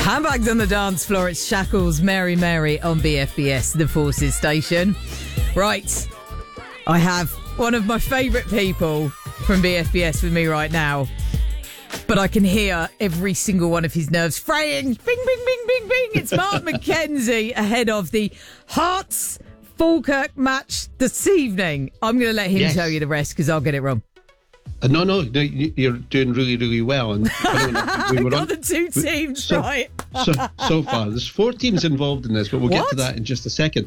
Handbags on the dance floor. It's Shackles, Mary Mary on BFBS, the Forces station. Right, I have one of my favourite people from BFBS with me right now, but I can hear every single one of his nerves fraying. Bing, bing, bing, bing, bing. It's Mark McKenzie ahead of the Hearts Falkirk match this evening. I'm going to let him tell you the rest because I'll get it wrong. No, you're doing really, really well. And we got the two teams right. so far, there's 4 teams involved in this, but we'll get to that in just a second.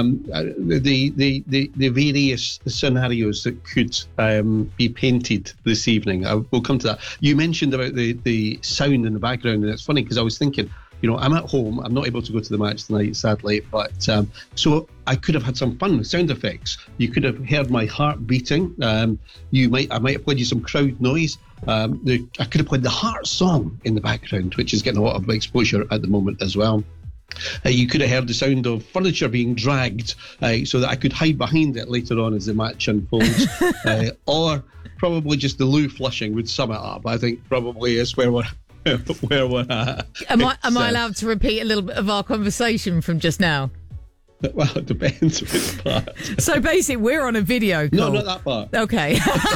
The various scenarios that could be painted this evening, we'll come to that. You mentioned about the sound in the background, and it's funny because I was thinking, I'm at home. I'm not able to go to the match tonight, sadly. But so I could have had some fun with sound effects. You could have heard my heart beating. I might have played you some crowd noise. I could have played the Hearts song in the background, which is getting a lot of exposure at the moment as well. You could have heard the sound of furniture being dragged so that I could hide behind it later on as the match unfolds. Or probably just the loo flushing would sum it up. I think probably is where we're at. Am I allowed to repeat a little bit of our conversation from just now? Well, it depends which part. So basically, we're on a video call. No, not that part. Okay.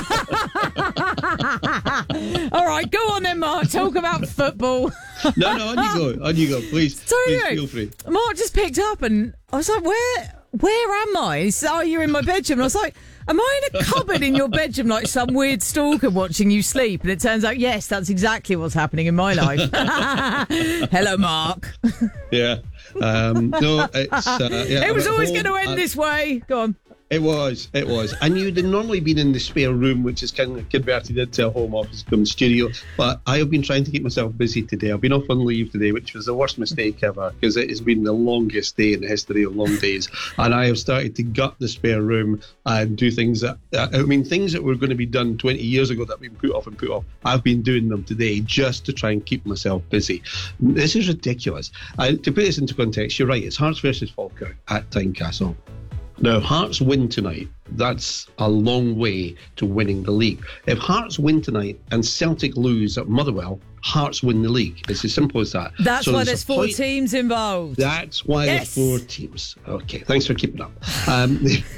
All right, go on then, Mark. Talk about football. No, on you go. Please feel free. Mark just picked up and I was like, where am I? So you're in my bedroom. And I was like, am I in a cupboard in your bedroom like some weird stalker watching you sleep? And it turns out, yes, that's exactly what's happening in my life. Hello, Mark. Yeah. No, it's... it was always going to end this way. Go on. It was. And you'd normally been in the spare room, which is kind of converted into a home office come studio. But I have been trying to keep myself busy today. I've been off on leave today, which was the worst mistake ever, because it has been the longest day in the history of long days. And I have started to gut the spare room and do things that, things that were going to be done 20 years ago that have been put off. I've been doing them today just to try and keep myself busy. This is ridiculous. To put this into context, you're right. It's Hearts versus Falkirk at Tynecastle. Now, Hearts win tonight. That's a long way to winning the league. If Hearts win tonight and Celtic lose at Motherwell, Hearts win the league. It's as simple as that. That's why there's 4 teams involved. That's why there's 4 teams. Okay, thanks for keeping up. I'm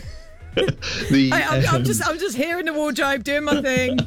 just here in the wardrobe doing my thing.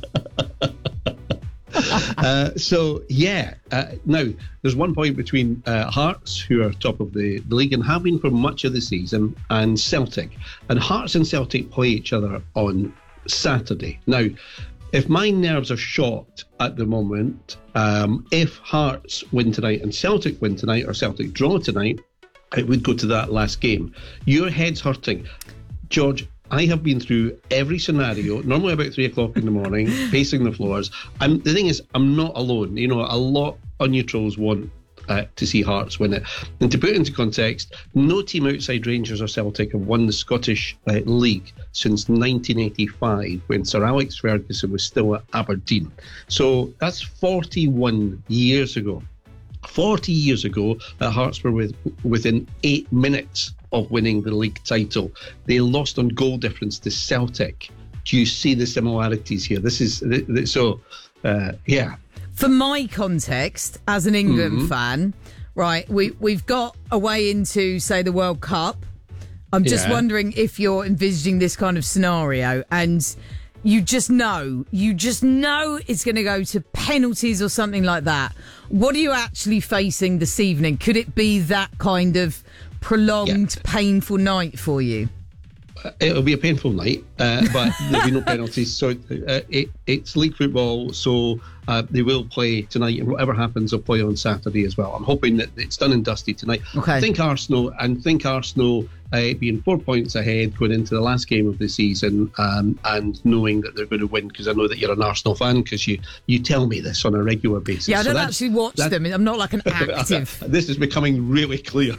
Now there's 1 point between Hearts, who are top of the league and have been for much of the season, and Celtic. And Hearts and Celtic play each other on Saturday. Now, if my nerves are shot at the moment, if Hearts win tonight and Celtic win tonight, or Celtic draw tonight, it would go to that last game. Your head's hurting, George. I have been through every scenario, normally about 3 o'clock in the morning, pacing the floors. The thing is, I'm not alone. A lot of neutrals want to see Hearts win it. And to put it into context, no team outside Rangers or Celtic have won the Scottish League since 1985, when Sir Alex Ferguson was still at Aberdeen. So that's 41 years ago. 40 years ago, Hearts were within 8 minutes of winning the league title. They lost on goal difference to Celtic. Do you see the similarities here? This is so. For my context, as an England fan, right, we've got a way into, say, the World Cup. I'm just wondering if you're envisaging this kind of scenario, and you just know it's going to go to penalties or something like that. What are you actually facing this evening? Could it be that kind of prolonged, painful night for you? It'll be a painful night, but there'll be no penalties. So it's league football, so they will play tonight, and whatever happens, they'll play on Saturday as well. I'm hoping that it's done and dusty tonight. Okay. I think Arsenal being 4 points ahead going into the last game of the season, and knowing that they're going to win, because I know that you're an Arsenal fan, because you tell me this on a regular basis. Yeah, I don't actually watch them. I'm not like an active. This is becoming really clear.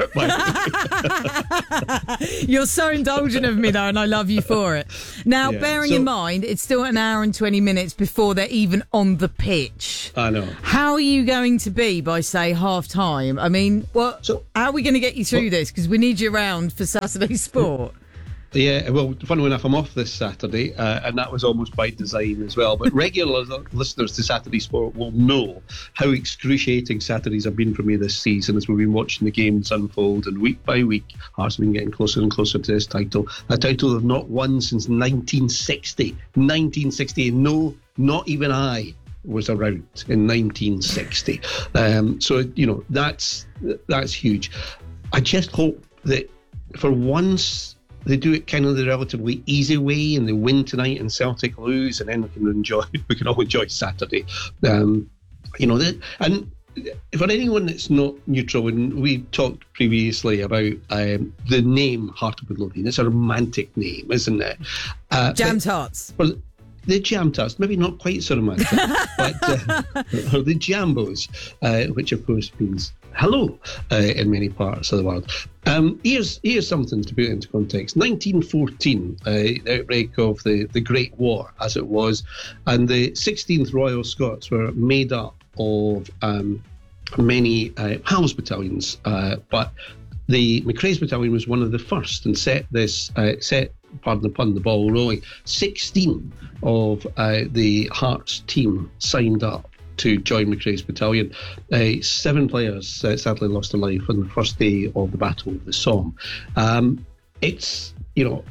You're so indulgent of me, though, and I love you for it. Now, bearing in mind, it's still an hour and 20 minutes before they're even on the pitch. I know. How are you going to be by, say, half-time? I mean, how are we going to get you through this? Because we need you around for Saturday Sport. Yeah, well, funnily enough, I'm off this Saturday, and that was almost by design as well. But regular listeners to Saturday Sport will know how excruciating Saturdays have been for me this season as we've been watching the games unfold, and week by week, Hearts have been getting closer and closer to this title. A title they've not won since 1960. 1960, and no, not even I was around in 1960. So, you know, that's huge. I just hope that for once they do it kind of the relatively easy way, and they win tonight and Celtic lose, and then we can all enjoy Saturday. You know, and for anyone that's not neutral, and we talked previously about the name Heart of Midlothian, it's a romantic name, isn't it? Jammed Hearts. Well, the Jam Tarts, maybe not quite so romantic, but or the Jambos, which of course means hello in many parts of the world. Here's something to put into context. 1914, the outbreak of the Great War, as it was, and the 16th Royal Scots were made up of many House battalions, but the McRae's battalion was one of the first and set, pardon the pun, the ball rolling. 16 of the Hearts team signed up to join McRae's battalion. 7 players sadly lost their life on the first day of the Battle of the Somme. It's, you know,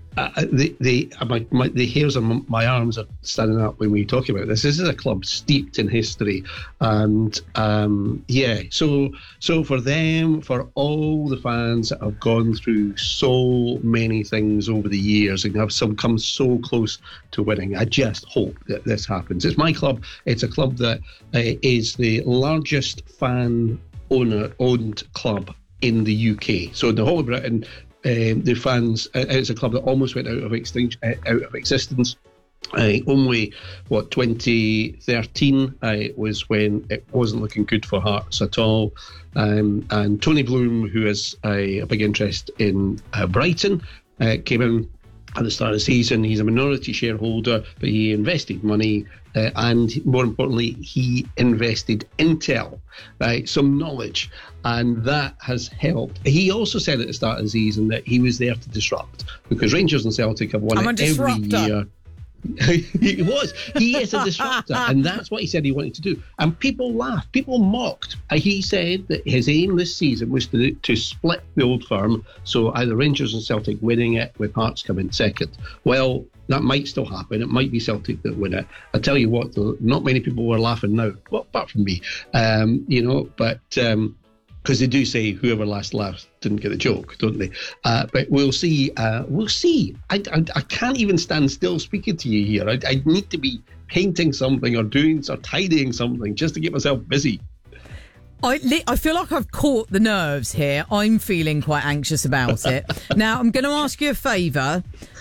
the hairs on my arms are standing up when we talk about this. This is a club steeped in history, and so for them, for all the fans that have gone through so many things over the years and have some come so close to winning, I just hope that this happens. It's my club. It's a club that is the largest fan-owned club in the UK. So in the whole of Britain, the fans, it's a club that almost went out of existence. Only 2013 was when it wasn't looking good for Hearts at all. And Tony Bloom, who has a big interest in Brighton, came in at the start of the season. He's a minority shareholder, but he invested money, and more importantly, he invested intel, some knowledge, and that has helped. He also said at the start of the season that he was there to disrupt, because Rangers and Celtic have won it every year. He was. He is a disruptor, and that's what he said he wanted to do. And people laughed, people mocked. He said that his aim this season was to split the old firm, so either Rangers and Celtic winning it with Hearts coming second. Well, that might still happen. It might be Celtic that win it. I tell you what, though, not many people were laughing now, well, apart from me, but because they do say whoever last laughs didn't get the joke, don't they? But we'll see. We'll see. I can't even stand still speaking to you here. I need to be painting something or tidying something just to get myself busy. I feel like I've caught the nerves here. I'm feeling quite anxious about it. Now, I'm going to ask you a favour.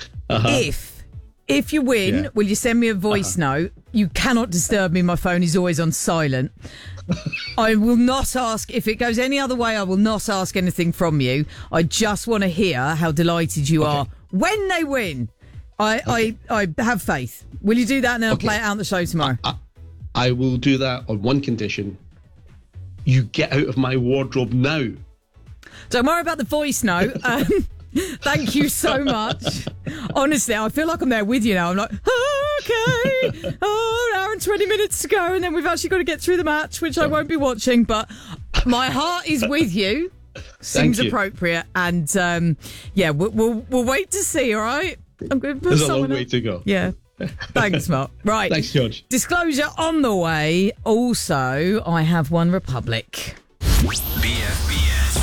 If you win, will you send me a voice note? You cannot disturb me. My phone is always on silent. I will not ask. If it goes any other way, I will not ask anything from you. I just want to hear how delighted you are when they win. I have faith. Will you do that, and then I'll play it out on the show tomorrow? I will do that on one condition. You get out of my wardrobe now. Don't worry about the voice note. Thank you so much. Honestly, I feel like I'm there with you now. I'm like, okay, an hour and 20 minutes to go, and then we've actually got to get through the match, which I won't be watching, but my heart is with you. Seems appropriate. And we'll wait to see, all right? I'm going to put There's a long way to go. Yeah. Thanks, Mark. Right. Thanks, George. Disclosure on the way. Also, I have One Republic. BFBS.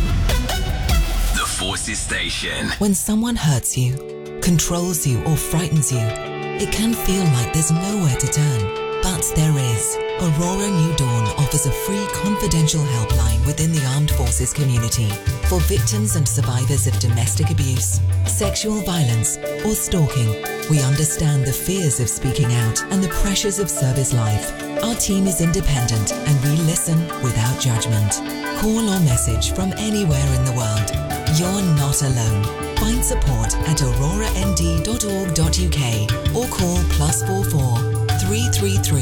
The Forces Station. When someone hurts you, controls you, or frightens you, it can feel like there's nowhere to turn. But there is. Aurora New Dawn offers a free confidential helpline within the armed forces community for victims and survivors of domestic abuse, sexual violence, or stalking. We understand the fears of speaking out and the pressures of service life. Our team is independent and we listen without judgment. Call or message from anywhere in the world. You're not alone. Find support at aurorand.org.uk or call +44 333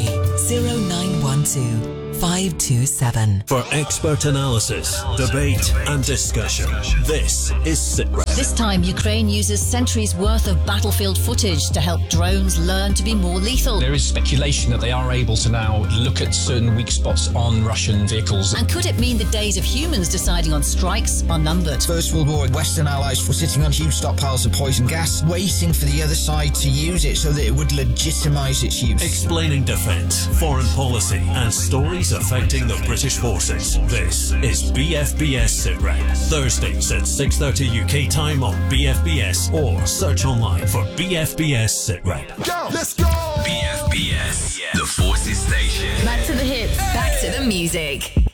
0912 527. For expert analysis, debate and discussion, this is SitRep. This time, Ukraine uses centuries worth of battlefield footage to help drones learn to be more lethal. There is speculation that they are able to now look at certain weak spots on Russian vehicles. And could it mean the days of humans deciding on strikes are numbered? First World War, Western allies were sitting on huge stockpiles of poison gas, waiting for the other side to use it so that it would legitimise its use. Explaining defence, foreign policy and stories affecting the British forces. This is BFBS SITREP. Thursdays at 6:30 UK time on BFBS or search online for BFBS SITREP. Go, let's go! BFBS, the Forces Station. Back to the hits. Back to the music.